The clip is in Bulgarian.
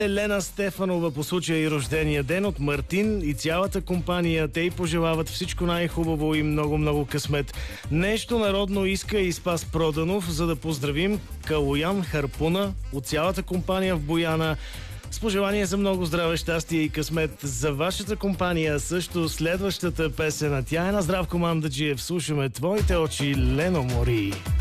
Елена Стефанова по случая и рождения ден от Мартин и цялата компания. Те й пожелават всичко най-хубаво и много късмет. Нещо народно иска и Спас Проданов, за да поздравим Калоян Харпуна от цялата компания в Бояна. С пожелание за много здраве, щастие и късмет за вашата компания. Също следващата песен, тя е на Здравко Мандаджиев. Слушаме Твоите очи, Лено Мори.